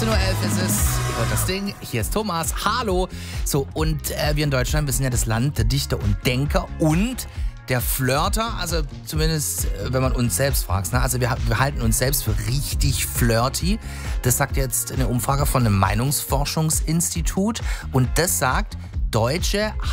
18:11 Uhr ist es. Ihr hört das Ding. Hier ist Thomas. Hallo. So, und wir in Deutschland, wir sind ja das Land der Dichter und Denker und der Flirter. Also zumindest, wenn man uns selbst fragt. Ne? Also wir halten uns selbst für richtig flirty. Das sagt jetzt eine Umfrage von einem Meinungsforschungsinstitut. Und das sagt, Deutsche